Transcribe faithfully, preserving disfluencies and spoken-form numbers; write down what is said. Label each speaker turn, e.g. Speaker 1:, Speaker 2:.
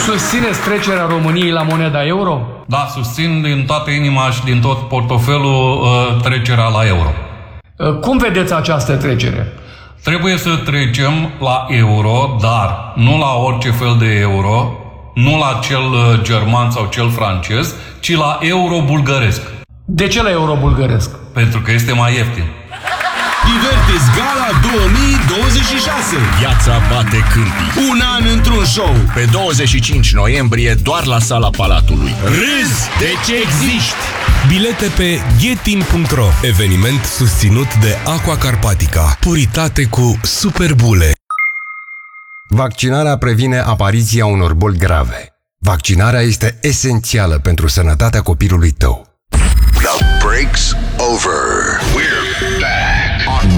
Speaker 1: Susțineți trecerea României la moneda euro?
Speaker 2: Da, susțin din toată inima și din tot portofelul uh, trecerea la euro.
Speaker 1: Uh, cum vedeți această trecere?
Speaker 2: Trebuie să trecem la euro, dar nu la orice fel de euro, nu la cel german sau cel francez, ci la euro bulgăresc.
Speaker 1: De ce la euro bulgăresc?
Speaker 2: Pentru că este mai ieftin.
Speaker 3: Divertis Gala două mii douăzeci și șase.
Speaker 4: Viața bate câmpii.
Speaker 3: Un an într-un show.
Speaker 4: Pe douăzeci și cinci noiembrie doar la Sala Palatului.
Speaker 3: Râzi de ce existi.
Speaker 5: Bilete pe getin punct ro. Eveniment susținut de Aqua Carpatica. Puritate cu superbule.
Speaker 6: Vaccinarea previne apariția unor boli grave. Vaccinarea este esențială pentru sănătatea copilului tău.
Speaker 7: The break's over.